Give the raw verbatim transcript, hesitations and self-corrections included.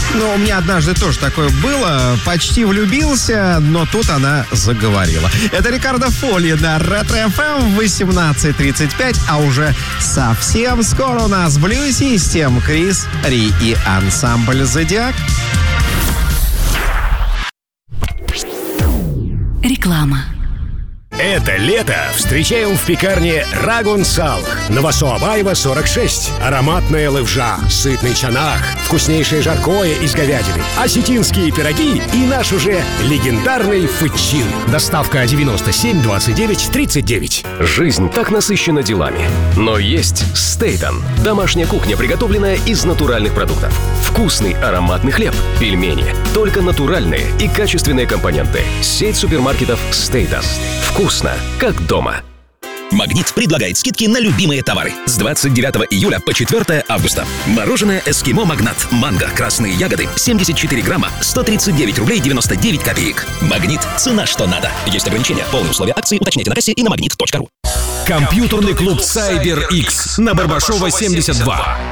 Ну, у меня однажды тоже такое было. Почти влюбился, но тут она заговорила. Это Рикардо Фолли на Ретро-эф эм восемнадцать тридцать пять, а уже совсем скоро у нас Blue System, Крис Ри и ансамбль «Зодиак». Реклама. Это лето встречаем в пекарне Рагун Салх. Новосоабаева, сорок шесть. Ароматная левжа, сытный чанах, вкуснейшее жаркое из говядины, осетинские пироги и наш уже легендарный фычин. Доставка девяносто семь двадцать девять тридцать девять. Жизнь так насыщена делами. Но есть Стейтон. Домашняя кухня, приготовленная из натуральных продуктов. Вкусный ароматный хлеб, пельмени. Только натуральные и качественные компоненты. Сеть супермаркетов Стейтон. Вкусно, как дома. «Магнит» предлагает скидки на любимые товары. С двадцать девятого июля по четвёртое августа. Мороженое «Эскимо Магнат». Манго, красные ягоды, семьдесят четыре грамма, сто тридцать девять рублей девяносто девять копеек. «Магнит» — цена что надо. Есть ограничения. Полные условия акции уточняйте на кассе и на магнит точка ру. Компьютерный клуб CyberX на Барбашова, семьдесят два.